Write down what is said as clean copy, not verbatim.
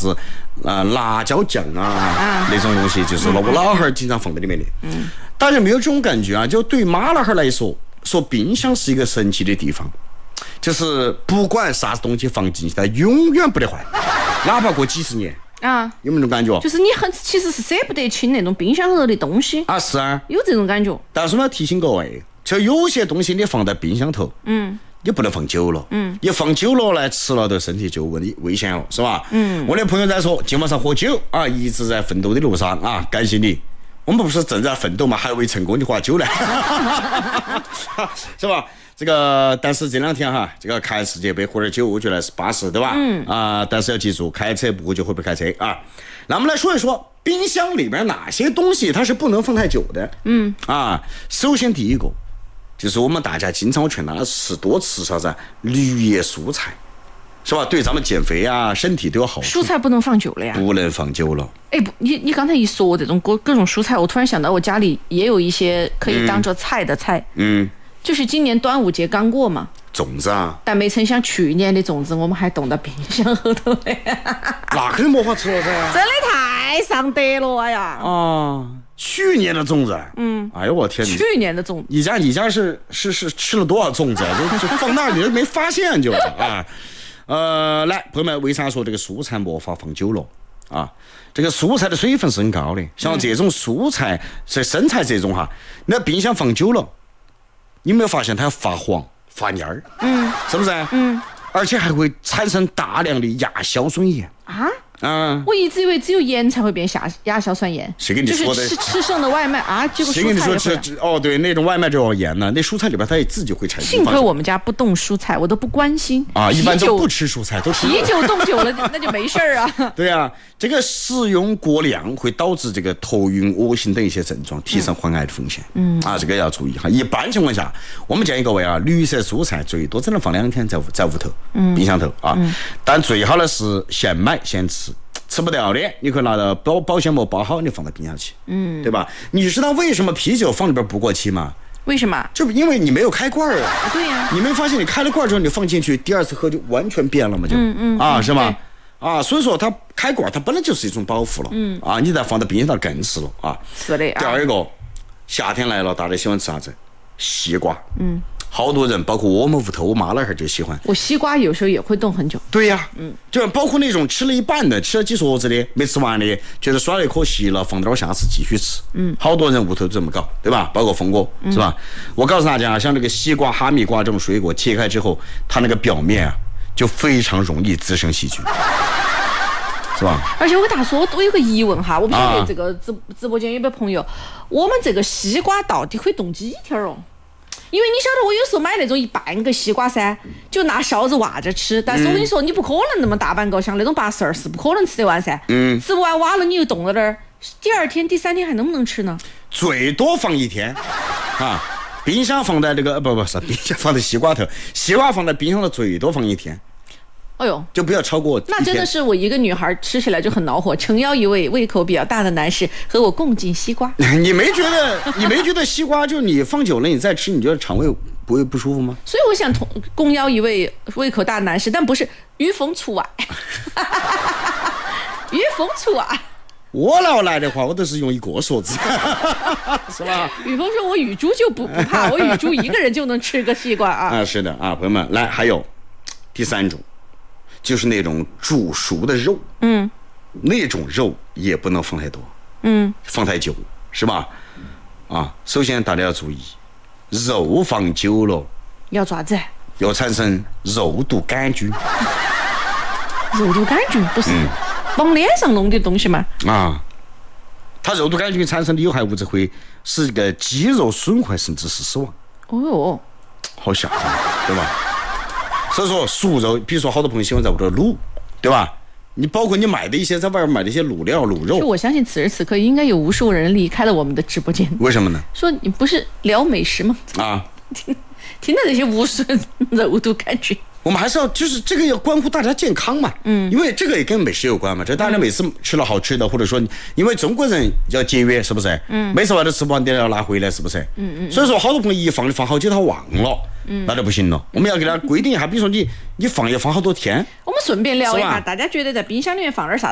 子辣椒酱那种东西，就是我老汉儿经常放在里面的。大家没有这种感觉啊？就对妈老汉儿来说冰箱是一个神奇的地方，就是不管啥子东西放进去，它永远不得坏，哪怕过几十年。有没有这种感觉？ 就是你其实是舍不得清那种冰箱头的东西是啊， 有这种感觉。 但是我要提醒各位，就有些东西你放在冰箱头，你不能放久了，你放久了呢，吃了对身体就危险了，是吧？我的朋友在说，今晚上喝酒一直在奋斗的路上感谢你。我们不是正在奋斗吗？还未成功，你喝酒呢，是吧？这个，但是这两天这个看世界杯喝点酒，我觉得是巴适，对吧？但是要记住，开车不喝酒会不会开车啊？那我们来说一说冰箱里面哪些东西它是不能放太久的。首先第一个就是我们大家经常劝大家多吃啥子绿叶蔬菜，是吧？对咱们减肥身体都有好处。 蔬菜不能放久了呀？ 不能放久了。 你刚才一说这种各种蔬菜，我突然想到我家里也有一些可以当做菜的菜。就是今年端午节刚过嘛， 粽子但没成想去年的粽子我们还冻到冰箱后头了。 那肯定没法吃了噻， 真的太上德了，哎呀！ 去年的粽子，哎呦我天！ 去年的粽子， 你家是吃了多少粽子？就放那儿你都没发现就来，朋友们，为啥说这个蔬菜没法放久了这个蔬菜的水分是很高的，像这种蔬菜、生菜这种你在冰箱放久了。你有没有发现它要发黄发蔫儿？是不是？而且还会产生大量的亚硝酸盐我一直以为只有盐才会变亚硝酸盐。 谁跟你说的？ 就是吃剩的外卖结果谁跟你说吃对，那种外卖就要盐呢？那蔬菜里边它也自己会产生。 幸亏我们家不冻蔬菜，我都不关心一般都不吃蔬菜，都吃啤酒冻久了那就没事对这个食用过量会导致这个头晕、恶心等一些症状，提升患癌的风险。这个要注意一般情况下，我们建议各位绿色蔬菜最多只能放2天在屋头，冰箱头但最好的是现买现吃。吃不掉的，你可以拿到保鲜膜包好，你放到冰箱去，对吧？你知道为什么啤酒放里边不过期吗？ 为什么？ 就因为你没有开罐对呀。 你没发现你开了罐之后，你放进去，第二次喝就完全变了吗？是吧？所以说它开罐它本来就是一种保护了，你再放到冰箱上更是了是的。 第二个，夏天来了，大家喜欢吃啥子？西瓜。好多人，包括我们屋头，我妈那会儿就喜欢。 我西瓜有时候也会冻很久。 对呀，就包括那种吃了一半的，吃了几勺子的，没吃完的，觉得耍得可惜了，放点下次继续吃。好多人屋头这么搞，对吧？包括峰哥，是吧？我告诉大家，像这个西瓜、哈密瓜这种水果，切开之后，它那个表面就非常容易滋生细菌。是吧？ 而且我跟大家说，我有个疑问我不晓得这个直播间有没有朋友，我们这个西瓜到底可以冻几天因为你晓得我有时候买那种一半个西瓜就拿勺子挖着吃，但是我跟你说，你不可能那么大半个，像那种80-20是不可能吃得完吃不完挖了你又冻在那儿，第2天第3天还能不能吃呢？ 最多放1天冰箱放在这个不是冰箱放在西瓜头，西瓜放在冰箱的最多放1天。 哎呦， 就不要超过1天。 那真的是我一个女孩吃起来就很恼火，诚邀一位胃口比较大的男士和我共进西瓜。 你没觉得西瓜就你放久了你再吃，你觉得肠胃不会不舒服吗？ 所以我想共邀一位胃口大男士，但不是于风除外。于风除外。 我老来的话，我都是用1个勺子，是吧？ 雨峰说：“我雨珠就不怕，我雨珠一个人就能吃个西瓜是的朋友们，来，还有第3种。就是那种煮熟的肉，那种肉也不能放太多，放太久，是吧？首先大家要注意，肉放久了要爪子， 要产生肉毒杆菌。 肉毒杆菌不是往脸上弄的东西吗？ 它肉毒杆菌产生的有害物质会使这个肌肉损坏，甚至是死亡。好吓人，对吧？所以说熟肉，比如说好多朋友喜欢在屋头卤，对吧？你包括你买的一些在外面买的一些卤料卤肉， 我相信此时此刻应该有无数人离开了我们的直播间。 为什么呢？ 说你不是聊美食吗？听到这些无损肉毒杆菌。 我们还是要就是这个要关乎大家健康嘛，因为这个也跟美食有关嘛。这大家每次吃了好吃的，或者说因为中国人要节约，是不是？每次外头吃不完点要拿回来，是不是？所以说好多朋友一放好久他忘了，那就不行了。我们要给他规定一下，比如说你放好多天。 我们顺便聊一下，大家觉得在冰箱里面放点啥？